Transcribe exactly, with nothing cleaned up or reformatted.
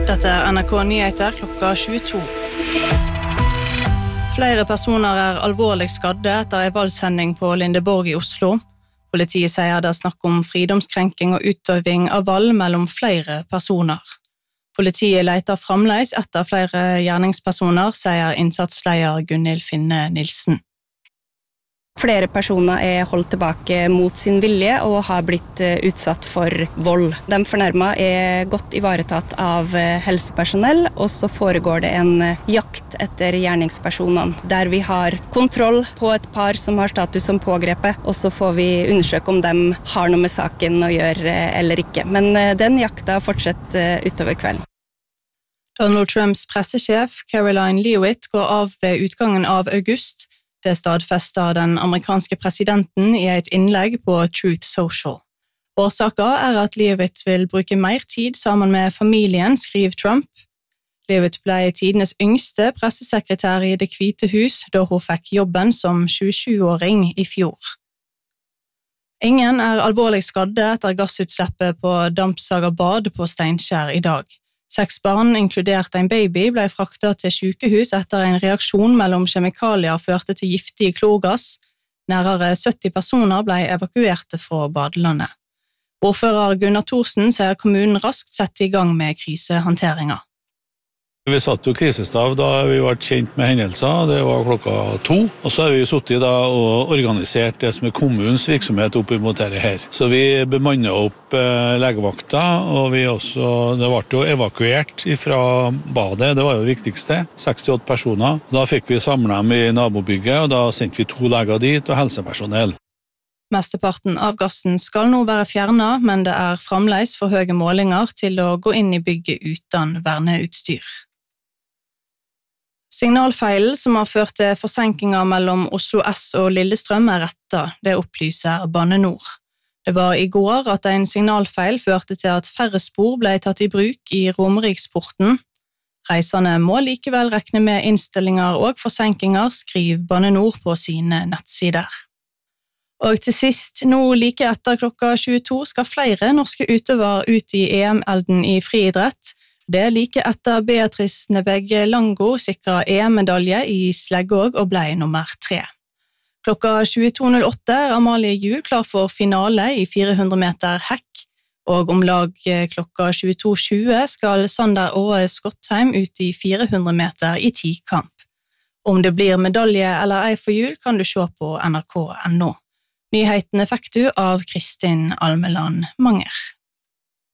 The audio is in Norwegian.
Dette er N R K Nyheter klokka tjueto. Flere personer er alvorlig skadde etter en voldshending på Lindeborg i Oslo. Politiet sier det er snakk om fridomskrenking og utøving av vold mellom flere personer. Politiet leter fremdeles etter flere gjerningspersoner, sier innsatsleder Gunhild Finne Nilsen. Flere personer er holdt tilbake mot sin vilje og har blitt utsatt for vold. De fornærmede er godt ivaretatt av helsepersonell, og så foregår det en jakt etter gjerningspersonene, der vi har kontroll på et par som har status som pågrepet, og så får vi undersøke om de har noe med saken å gjøre eller ikke. Men den jakta fortsetter utover kvelden. Donald Trumps pressesjef Caroline Leavitt går av ved utgangen av august. Det stadfester den amerikanske presidenten i et innlegg på Truth Social. Årsaken er at Leavitt vil bruke mer tid sammen med familien, skriver Trump. Leavitt ble tidenes yngste pressesekretær i Det hvite hus da hun fikk jobben som tjuesjuåring i fjor. Ingen er alvorlig skadde etter gassutslippet på Dampsager bad på Steinkjer i dag. Seks barn, inkludert en baby, ble fraktet til sykehus etter en reaksjon mellom kjemikalier førte til giftig klorgass. Nærmere sytti personer ble evakuerte fra badelandet. Ordfører Gunnar Thorsen sier kommunen raskt setter i gang med krisehåndteringer. Vi satt jo krisestav da vi ble kjent med hendelser, det var klokka to. Og så har vi sittet da og organisert det som er kommunens virksomhet opp imot dette her. Så vi bemannet opp eh, legevakta, og vi også, det ble jo evakuert fra badet, det var jo det viktigste, sekstiåtte personer. Da fikk vi samlet dem i nabobygget, og da sendte vi to leger dit og helsepersonell. Mesteparten av gassen skal nå være fjernet, men det er fremdeles for høye målinger til å gå inn i bygget uten verneutstyr. Signalfeilen som har ført til forsinkinger mellom Oslo S og Lillestrøm er rettet, det opplyser Bane Nor. Det var i går at en signalfeil førte til at færre spor ble tatt i bruk i Romeriksporten. Reisende må likevel regne med innstillinger og forsinkinger, skriver Bane Nor på sine nettsider. Og til sist, nå like etter klokka tjueto skal flere norske utøvere ut i E M-elden i friidrett. Det like etter Beatrice Nebeg Lango sikret E M-medalje i sleggåg og ble nummer tre. Klokka tjueto null åtte er Amalie Juel klar for finale i fire hundre meter hekk, og om lag klokka tjueto tjue skal Sander Åe Skottheim ut i fire hundre meter i tikamp. Om det blir medalje eller ei for Juel kan du se på N R K punktum no. Nyhetene fikk du av Kristin Almeland Manger.